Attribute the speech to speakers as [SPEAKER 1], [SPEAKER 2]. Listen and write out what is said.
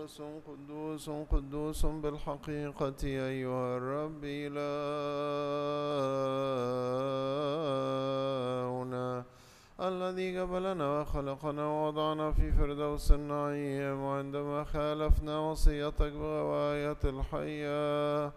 [SPEAKER 1] قدوس قدوس قدوس بالحقيقة أيها الرب إلهنا الذي قبلنا وخلقنا ووضعنا في فردوس النعيم، وعندما خالفنا وصيتك بغواية الحياة